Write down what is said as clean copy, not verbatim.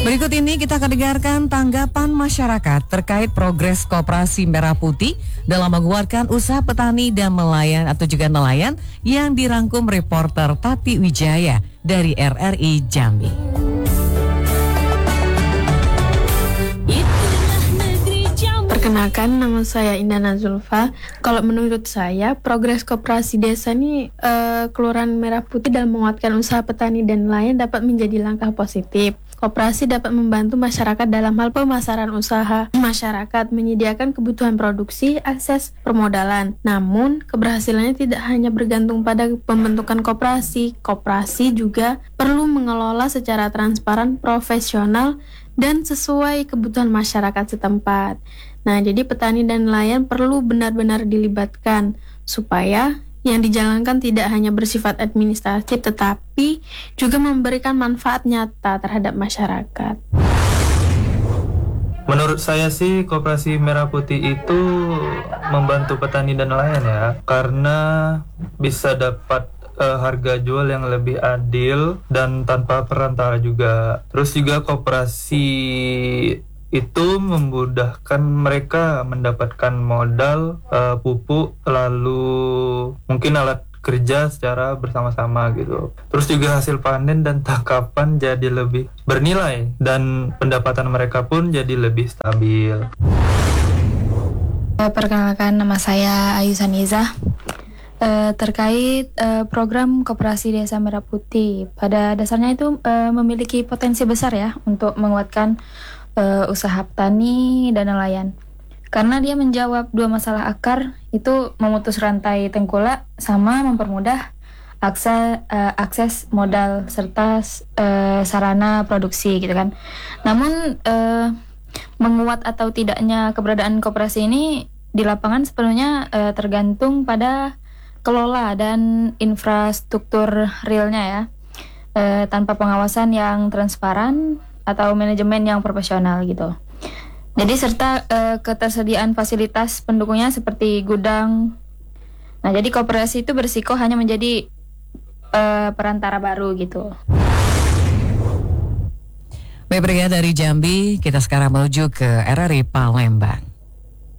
Berikut ini kita akan dengarkan tanggapan masyarakat terkait progres Koperasi Merah Putih dalam menguatkan usaha petani dan nelayan atau juga nelayan yang dirangkum reporter Tati Wijaya dari RRI Jambi. Perkenalkan, nama saya Indana Zulfa. Kalau menurut saya, progres koperasi desa ini Kelurahan Merah Putih dalam menguatkan usaha petani dan nelayan dapat menjadi langkah positif. Koperasi dapat membantu masyarakat dalam hal pemasaran usaha masyarakat, menyediakan kebutuhan produksi, akses permodalan. Namun, keberhasilannya tidak hanya bergantung pada pembentukan koperasi. Koperasi juga perlu mengelola secara transparan, profesional, dan sesuai kebutuhan masyarakat setempat. Nah, jadi petani dan nelayan perlu benar-benar dilibatkan supaya yang dijalankan tidak hanya bersifat administratif tetapi juga memberikan manfaat nyata terhadap masyarakat. Menurut saya sih Koperasi Merah Putih itu membantu petani dan nelayan ya, karena bisa dapat harga jual yang lebih adil dan tanpa perantara juga. Terus juga koperasi itu memudahkan mereka mendapatkan modal, pupuk, lalu mungkin alat kerja secara bersama-sama gitu. Terus juga hasil panen dan tangkapan jadi lebih bernilai dan pendapatan mereka pun jadi lebih stabil. Perkenalkan, nama saya Ayu Saniza. Terkait program Koperasi Desa Merah Putih, pada dasarnya itu memiliki potensi besar ya untuk menguatkan usaha petani dan nelayan, karena dia menjawab dua masalah akar, itu memutus rantai tengkulak sama mempermudah akses modal serta sarana produksi gitu kan. Namun menguat atau tidaknya keberadaan koperasi ini di lapangan sepenuhnya tergantung pada kelola dan infrastruktur realnya ya, tanpa pengawasan yang transparan atau manajemen yang profesional gitu. Jadi serta ketersediaan fasilitas pendukungnya seperti gudang. Nah, jadi koperasi itu berisiko hanya menjadi perantara baru gitu. Baik, dari Jambi kita sekarang menuju ke RRI Palembang.